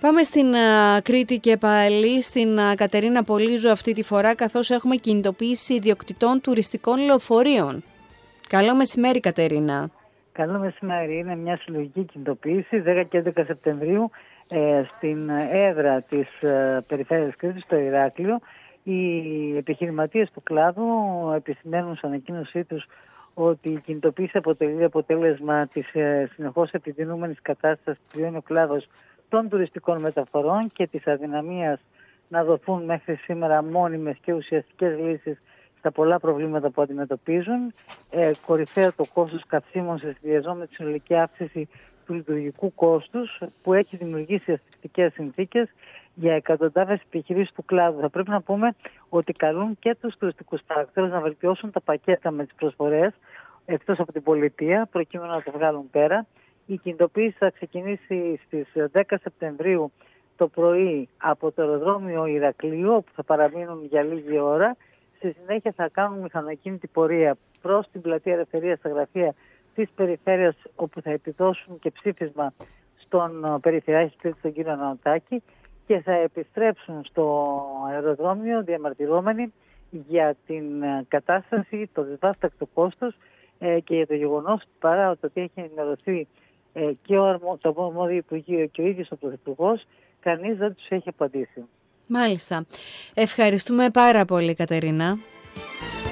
Πάμε στην Κρήτη και πάλι στην Κατερίνα Πολύζου αυτή τη φορά, καθώς έχουμε κινητοποίηση ιδιοκτητών τουριστικών λεωφορείων. Καλό μεσημέρι, Κατερίνα. Καλό μεσημέρι. Είναι μια συλλογική κινητοποίηση 10 και 11 Σεπτεμβρίου στην έδρα της Περιφέρειας Κρήτης, στο Ηράκλειο. Οι επιχειρηματίες του κλάδου επισημαίνουν στην ανακοίνωσή τους ότι η κινητοποίηση αποτελεί αποτέλεσμα της συνεχώς επιδεινούμενης κατάστασης που βιώνει ο κλάδος των τουριστικών μεταφορών και της αδυναμίας να δοθούν μέχρι σήμερα μόνιμες και ουσιαστικές λύσεις στα πολλά προβλήματα που αντιμετωπίζουν. Κορυφαίο το κόστος καυσίμων σε συνδυασμό με τη συνολική αύξηση του λειτουργικού κόστους που έχει δημιουργήσει ασφυκτικές συνθήκες για εκατοντάδες επιχειρήσεις του κλάδου. Θα πρέπει να πούμε ότι καλούν και τους τουριστικούς παρακτήρες να βελτιώσουν τα πακέτα με τις προσφορές εκτός από την πολιτεία προκειμένου να το βγάλουν πέρα. Η κινητοποίηση θα ξεκινήσει στις 10 Σεπτεμβρίου το πρωί από το αεροδρόμιο Ηρακλείου, όπου θα παραμείνουν για λίγη ώρα. Στη συνέχεια θα κάνουν μηχανοκίνητη πορεία προς την πλατεία Ελευθερίας στα γραφεία της Περιφέρειας, όπου θα επιδώσουν και ψήφισμα στον Περιφερειάρχη Κρήτης, τον κύριο Ανανοτάκη, και θα επιστρέψουν στο αεροδρόμιο διαμαρτυρόμενοι για την κατάσταση, το δυσβάστακτο κόστος και για το γεγονός παρά ότι έχει ενημερωθεί και το αρμόδιο Υπουργείο και ο ίδιος ο Πρωθυπουργός, κανείς δεν τους έχει απαντήσει. Μάλιστα. Ευχαριστούμε πάρα πολύ, Κατερίνα.